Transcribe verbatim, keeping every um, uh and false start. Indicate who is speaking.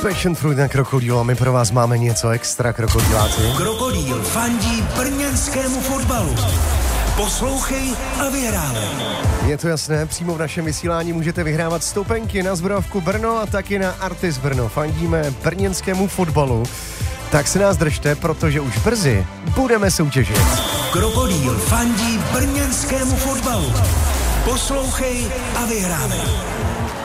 Speaker 1: Passion Fruit na Krokodýlu a my pro vás máme něco extra, krokodýláci.
Speaker 2: Krokodýl fandí brněnskému fotbalu. Poslouchej a vyhrávej.
Speaker 1: Je to jasné, přímo v našem vysílání můžete vyhrávat vstupenky na Zbrojovku Brno a taky na Artis Brno. Fandíme brněnskému fotbalu. Tak se nás držte, protože už brzy budeme soutěžit.
Speaker 2: Krokodýl fandí brněnskému fotbalu. Poslouchej a vyhrávej.